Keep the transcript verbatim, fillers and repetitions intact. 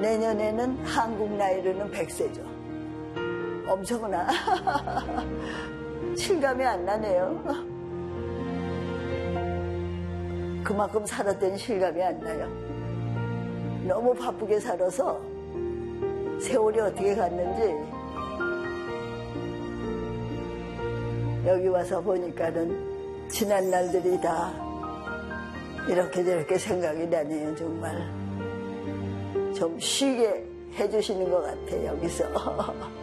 내년에는 한국 나이로는 백 세죠. 엄청나. 실감이 안 나네요. 그만큼 살았더니 실감이 안 나요. 너무 바쁘게 살아서 세월이 어떻게 갔는지 여기 와서 보니까는 지난 날들이 다 이렇게 저렇게 생각이 나네요. 정말 좀 쉬게 해주시는 것 같아요. 여기서.